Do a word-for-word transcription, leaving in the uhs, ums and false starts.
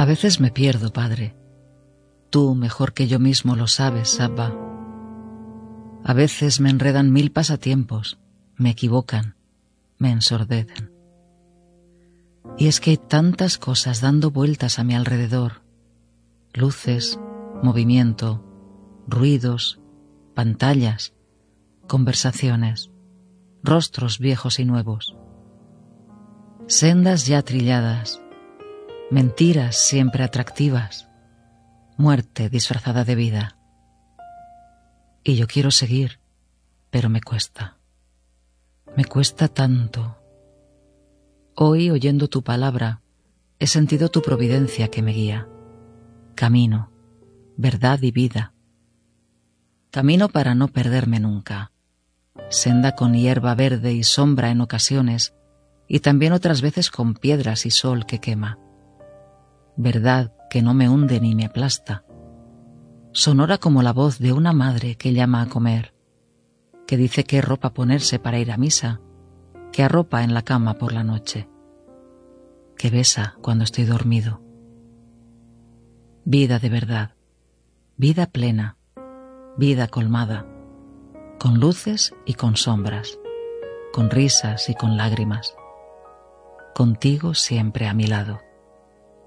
A veces me pierdo, Padre. Tú, mejor que yo mismo, lo sabes, Abba. A veces me enredan mil pasatiempos, me equivocan, me ensordecen. Y es que hay tantas cosas dando vueltas a mi alrededor. Luces, movimiento, ruidos, pantallas, conversaciones, rostros viejos y nuevos. Sendas ya trilladas, mentiras siempre atractivas, muerte disfrazada de vida. Y yo quiero seguir, pero me cuesta. Me cuesta tanto. Hoy, oyendo tu palabra, he sentido tu providencia que me guía. Camino, verdad y vida. Camino para no perderme nunca. Senda con hierba verde y sombra en ocasiones, y también otras veces con piedras y sol que quema. Verdad que no me hunde ni me aplasta. Sonora como la voz de una madre que llama a comer, que dice qué ropa ponerse para ir a misa, que arropa en la cama por la noche, que besa cuando estoy dormido. Vida de verdad, vida plena, vida colmada, con luces y con sombras, con risas y con lágrimas, contigo siempre a mi lado.